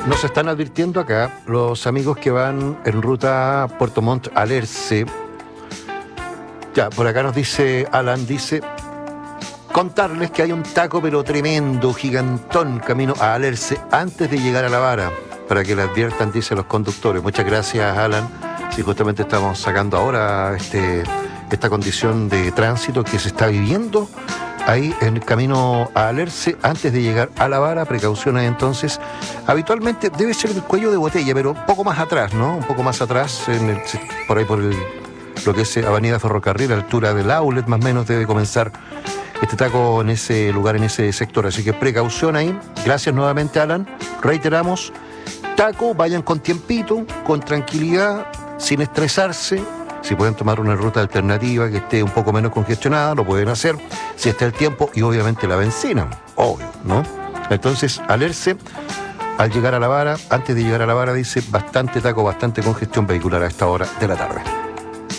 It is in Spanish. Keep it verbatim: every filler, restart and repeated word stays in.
Nos están advirtiendo acá los amigos que van en ruta Puerto Montt Alerce. Ya, por acá nos dice Alan, dice, contarles que hay un taco pero tremendo, gigantón, camino a Alerce antes de llegar a La Vara, para que le adviertan, dice los conductores. Muchas gracias, Alan. Sí, justamente estamos sacando ahora este, esta condición de tránsito que se está viviendo ahí en el camino a Alerce antes de llegar a La Vara. Precauciones entonces. Habitualmente debe ser el cuello de botella, pero un poco más atrás, ¿no? Un poco más atrás, en el, por ahí por el, lo que es Avenida Ferrocarril, a la altura del outlet, más o menos debe comenzar este taco en ese lugar, en ese sector. Así que precaución ahí. Gracias nuevamente, Alan. Reiteramos, taco, vayan con tiempito, con tranquilidad, sin estresarse. Si pueden tomar una ruta alternativa que esté un poco menos congestionada, lo pueden hacer. Si está el tiempo y obviamente la benzina, obvio, ¿no? Entonces, Alerce, al llegar a La Vara, antes de llegar a La Vara, dice, bastante taco, bastante congestión vehicular a esta hora de la tarde.